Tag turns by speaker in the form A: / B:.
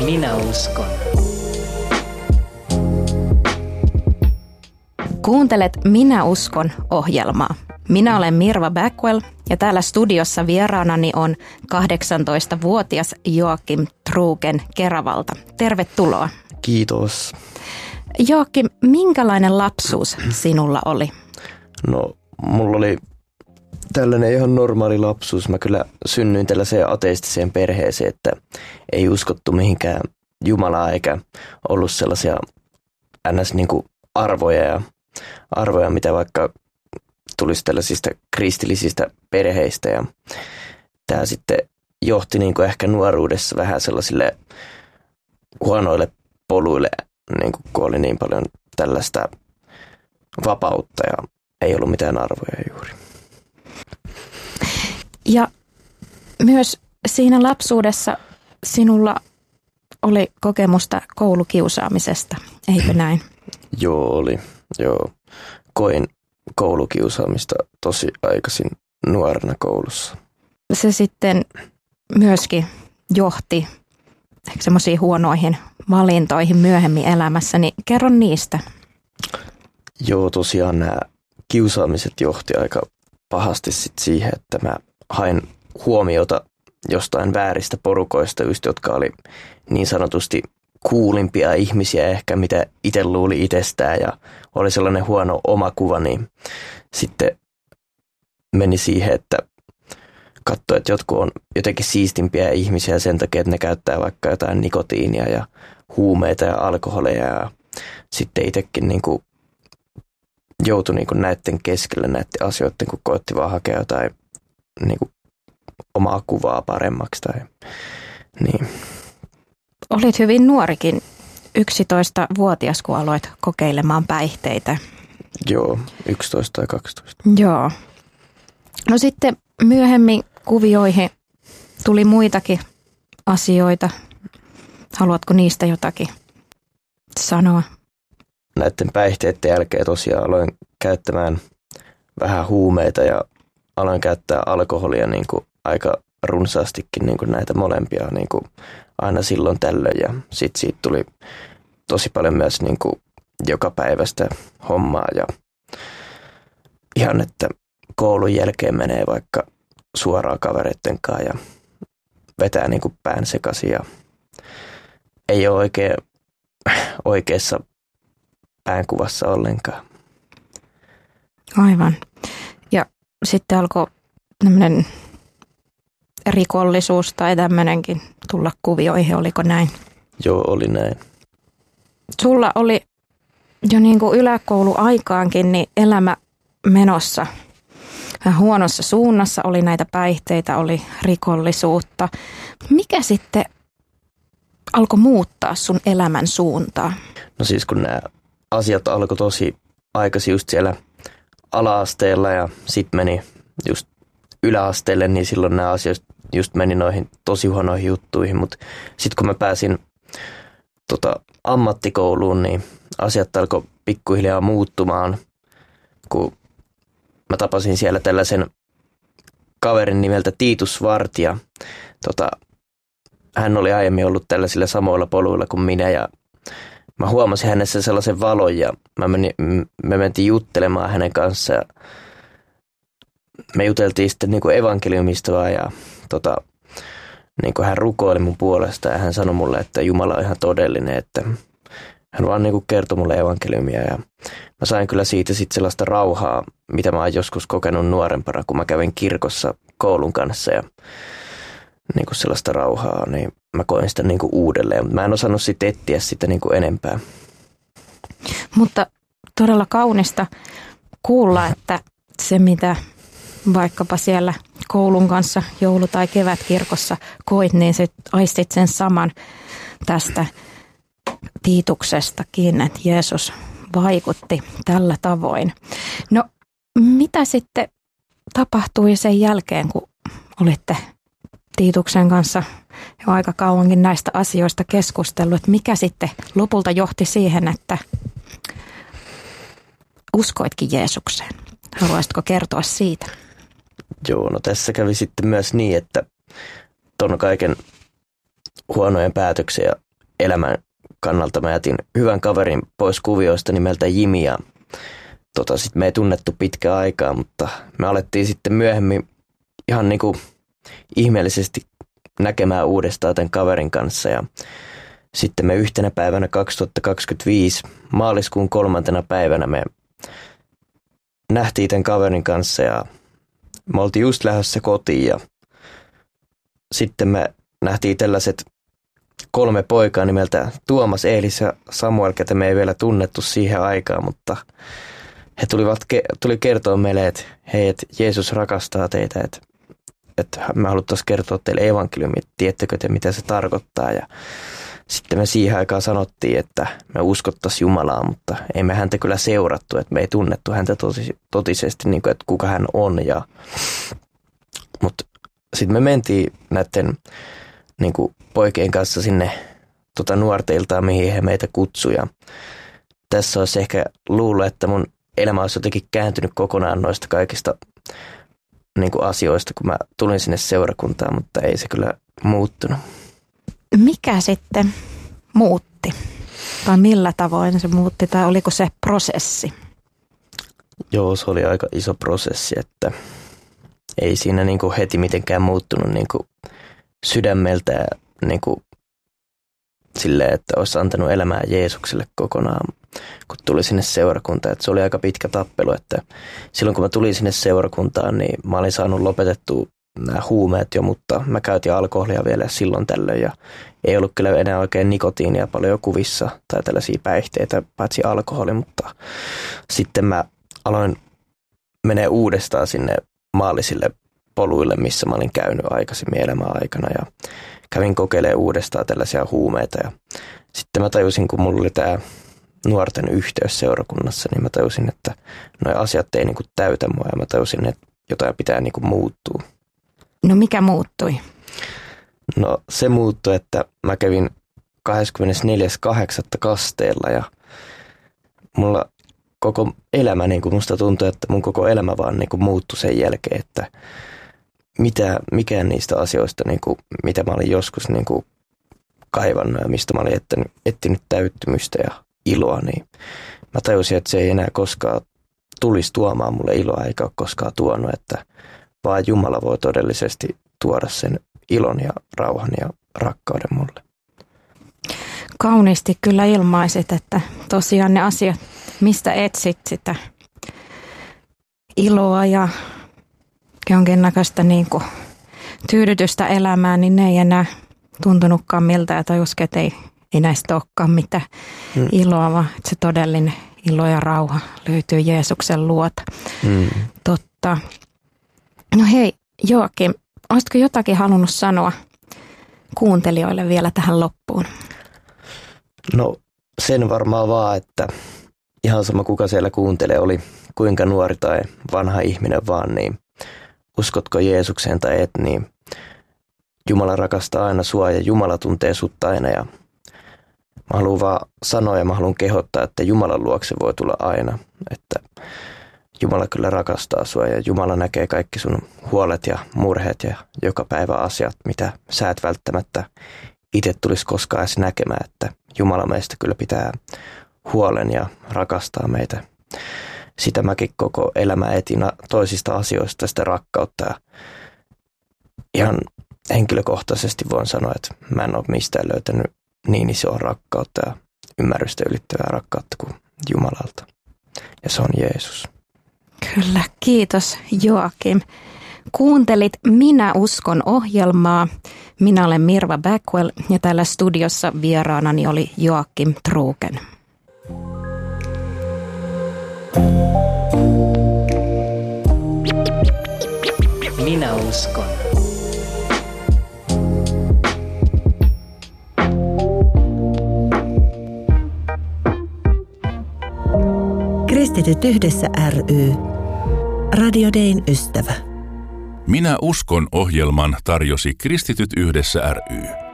A: Minä uskon.
B: Kuuntelet Minä uskon -ohjelmaa. Minä olen Mirva Backwell ja täällä studiossa vieraanani on 18-vuotias Joakim Truuken Keravalta. Tervetuloa.
C: Kiitos.
B: Joakim, minkälainen lapsuus sinulla oli?
C: No, mulla oli tällainen ihan normaali lapsuus. Mä kyllä synnyin tällaiseen ateistiseen perheeseen, että ei uskottu mihinkään Jumalaa eikä ollut sellaisia arvoja, mitä vaikka tulisi tällaisista kristillisistä perheistä. Ja tämä sitten johti niin kuin ehkä nuoruudessa vähän sellaisille huonoille poluille, niin kuin kun oli niin paljon tällaista vapautta ja ei ollut mitään arvoja juuri.
B: Ja myös siinä lapsuudessa sinulla oli kokemusta koulukiusaamisesta, eikö näin?
C: Joo, oli. Joo. Koin koulukiusaamista tosi aikaisin nuorena koulussa.
B: Se sitten myöskin johti semmoisiin huonoihin valintoihin myöhemmin elämässä, niin kerro niistä.
C: Joo, tosiaan nämä kiusaamiset johti aika pahasti sit siihen, että mä hain huomiota jostain vääristä porukoista, just jotka oli niin sanotusti kuulimpia ihmisiä ehkä, mitä itse luuli itsestään ja oli sellainen huono omakuva, niin sitten meni siihen, että katsoi, että jotkut on jotenkin siistimpiä ihmisiä sen takia, että ne käyttää vaikka jotain nikotiinia ja huumeita ja alkoholeja ja sitten itsekin niin kuin joutui niin kuin näiden keskelle näiden asioiden, kun koetti vaan hakea jotain niin kuin omaa kuvaa paremmaksi tai niin.
B: Olit hyvin nuorikin, 11-vuotias, kun aloit kokeilemaan päihteitä.
C: Joo, 11 tai 12.
B: Joo. No sitten myöhemmin kuvioihin tuli muitakin asioita. Haluatko niistä jotakin sanoa?
C: Näiden päihteiden jälkeen tosiaan aloin käyttämään vähän huumeita ja aloin käyttää alkoholia niin kuin aika runsaastikin niin kuin näitä molempia niin kuin aina silloin tällöin. Ja sitten siitä tuli tosi paljon myös niin kuin jokapäiväistä hommaa ja ihan, että koulun jälkeen menee vaikka suoraan kavereitten kanssa ja vetää niin kuin pään sekaisin ja ei ole oikeassa päänkuvassa ollenkaan.
B: Aivan. Ja sitten alkoi tämmöinen rikollisuus tai tämmöinenkin tulla kuvioihin, oliko näin?
C: Joo, oli näin.
B: Sulla oli jo niin kuin yläkouluaikaankin niin elämä menossa vähän huonossa suunnassa, oli näitä päihteitä, oli rikollisuutta. Mikä sitten alkoi muuttaa sun elämän suuntaa?
C: No siis kun nämä asiat alkoi tosi aikaisin just siellä ala-asteella ja sitten meni just yläasteelle, niin silloin nämä asiat just meni noihin tosi huonoihin juttuihin. Mutta sitten kun mä pääsin ammattikouluun, niin asiat alkoi pikkuhiljaa muuttumaan, kun mä tapasin siellä tällaisen kaverin nimeltä Titus Svart ja hän oli aiemmin ollut tällaisilla samoilla poluilla kuin minä ja mä huomasin hänessä sellaisen valon ja me mentiin juttelemaan hänen kanssaan ja me juteltiin sitten niin kuin evankeliumista vaan ja niin kuin hän rukoili mun puolesta ja hän sanoi mulle, että Jumala on ihan todellinen, että hän vaan niin kuin kertoi mulle evankeliumia ja mä sain kyllä siitä sitten sellaista rauhaa, mitä mä oon joskus kokenut nuorempana, kun mä kävin kirkossa koulun kanssa ja niin kuin sellaista rauhaa, niin mä koin sitä niin kuin uudelleen, mutta mä en osannut sitten etsiä sitä niin kuin enempää.
B: Mutta todella kaunista kuulla, että se mitä vaikkapa siellä koulun kanssa joulu- tai kevätkirkossa koit, niin se aistit sen saman tästä Tiituksestakin, että Jeesus vaikutti tällä tavoin. No mitä sitten tapahtui sen jälkeen, kun olitte Tiituksen kanssa jo aika kauankin näistä asioista keskustellut, että mikä sitten lopulta johti siihen, että uskoitkin Jeesukseen? Haluaisitko kertoa siitä?
C: Joo, no tässä kävi sitten myös niin, että ton kaiken huonojen päätöksen ja elämän kannalta mä jätin hyvän kaverin pois kuvioista nimeltä Jimi ja sit me ei tunnettu pitkään aikaa, mutta me alettiin sitten myöhemmin ihan niin kuin ihmeellisesti näkemään uudestaan tämän kaverin kanssa ja sitten me yhtenä päivänä 2025 maaliskuun 3. päivänä me nähtiin tämän kaverin kanssa ja me oltiin just lähdössä kotiin ja sitten me nähtiin tällaiset 3 poikaa nimeltä Tuomas, Eelis ja Samuel, ketä me ei vielä tunnettu siihen aikaan, mutta he tuli kertoa meille, että hei, että Jeesus rakastaa teitä, että me haluttaisiin kertoa teille evankeliumia, tiedättekö te mitä se tarkoittaa ja sitten me siihen aikaan sanottiin, että me uskottaisiin Jumalaa, mutta ei me häntä kyllä seurattu, että me ei tunnettu häntä totisesti, niin kuin, että kuka hän on. Mutta sitten me mentiin näiden niin kuin poikien kanssa sinne nuorteiltaan, mihin he meitä kutsuivat. Tässä olisi ehkä luullut, että mun elämä olisi jotenkin kääntynyt kokonaan noista kaikista niin kuin asioista, kun mä tulin sinne seurakuntaan, mutta ei se kyllä muuttunut.
B: Mikä sitten muutti? Tai millä tavoin se muutti? Tai oliko se prosessi?
C: Joo, se oli aika iso prosessi, että ei siinä niin kuin heti mitenkään muuttunut niin kuin sydämeltä ja niin kuin silleen, että olisi antanut elämää Jeesukselle kokonaan, kun tuli sinne seurakuntaan. Että se oli aika pitkä tappelu, että silloin kun mä tulin sinne seurakuntaan, niin mä olin saanut lopetettua nämä huumeet jo, mutta mä käytin alkoholia vielä silloin tällöin ja ei ollut kyllä enää oikein nikotiinia paljon kuvissa tai tällaisia päihteitä, paitsi alkoholi, mutta sitten mä aloin menee uudestaan sinne maallisille poluille, missä mä olin käynyt aikaisemmin elämän aikana ja kävin kokeilemaan uudestaan tällaisia huumeita ja sitten mä tajusin, kun mulla oli tämä nuorten yhteys seurakunnassa, niin mä tajusin, että nuo asiat ei niin kuin täytä mua ja mä tajusin, että jotain pitää niin kuin muuttua.
B: No mikä muuttui?
C: No se muuttui, että mä kävin 24.8. kasteella ja mulla koko elämä, niin kuin musta tuntui, että mun koko elämä vaan niin kuin muuttui sen jälkeen, että mikään niistä asioista, niin kuin, mitä mä olin joskus niin kuin kaivannut ja mistä mä olin etsinyt täyttymystä ja iloa, niin mä tajusin, että se ei enää koskaan tulisi tuomaan mulle iloa eikä ole koskaan tuonut, että vaan Jumala voi todellisesti tuoda sen ilon ja rauhan ja rakkauden mulle.
B: Kauniisti kyllä ilmaisit, että tosiaan ne asiat, mistä etsit sitä iloa ja jonkinnäköistä niin kuin tyydytystä elämään, niin ne ei enää tuntunutkaan miltä, että että ei näistä olekaan mitään iloa, vaan että se todellinen ilo ja rauha löytyy Jeesuksen luota. Totta. No hei Joakim, olisitko jotakin halunnut sanoa kuuntelijoille vielä tähän loppuun?
C: No sen varmaan vaan, että ihan sama kuka siellä kuuntelee, oli kuinka nuori tai vanha ihminen vaan, niin uskotko Jeesukseen tai et, niin Jumala rakastaa aina sua ja Jumala tuntee sut aina ja mä haluan vaan sanoa ja mä haluan kehottaa, että Jumalan luokse voi tulla aina, että Jumala kyllä rakastaa sua ja Jumala näkee kaikki sun huolet ja murheet ja joka päivä asiat, mitä sä et välttämättä itse tulisi koskaan edes näkemään, että Jumala meistä kyllä pitää huolen ja rakastaa meitä. Sitä mäkin koko elämä etin toisista asioista sitä rakkautta ja ihan henkilökohtaisesti voin sanoa, että mä en ole mistään löytänyt niin isoa rakkautta ja ymmärrystä ylittävää rakkautta kuin Jumalalta. Ja se on Jeesus.
B: Kyllä, kiitos Joakim. Kuuntelit Minä uskon -ohjelmaa. Minä olen Mirva Backwell ja täällä studiossa vieraanani oli Joakim Truuken.
A: Minä uskon.
D: Kristityt yhdessä ry. Radio Dayn ystävä.
E: Minä uskon -ohjelman tarjosi Kristityt yhdessä ry.